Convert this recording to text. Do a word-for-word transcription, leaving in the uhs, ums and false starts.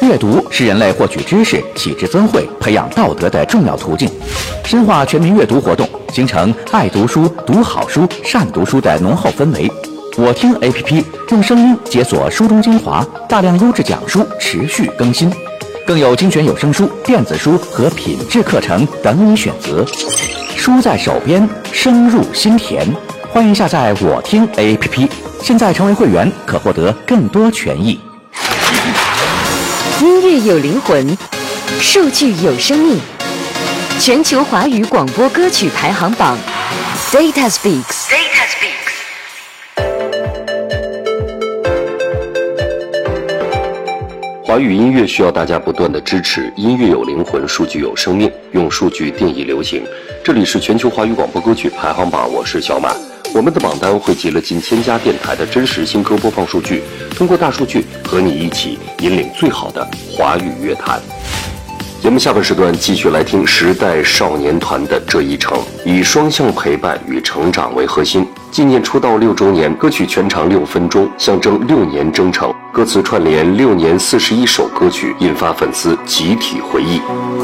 阅读是人类获取知识、启智增慧、培养道德的重要途径。深化全民阅读活动，形成爱读书、读好书、善读书的浓厚氛围。我听 A P P 用声音解锁书中精华，大量优质讲书持续更新，更有精选有声书、电子书和品质课程等你选择。书在手边，声入心田。欢迎下载我听 A P P， 现在成为会员可获得更多权益。 音乐有灵魂，数据有生命。全球华语广播歌曲排行榜 ，Data Speaks。Data Speaks。 华语音乐需要大家不断的支持，音乐有灵魂，数据有生命，用数据定义流行。这里是全球华语广播歌曲排行榜，我是小马。我们的榜单汇集了近千家电台的真实新歌播放数据，通过大数据和你一起引领最好的华语乐坛。节目下半时段继续来听时代少年团的这一程，以双向陪伴与成长为核心，纪念出道六周年，歌曲全长六分钟，象征六年征程。歌词串联六年四十一首歌曲，引发粉丝集体回忆。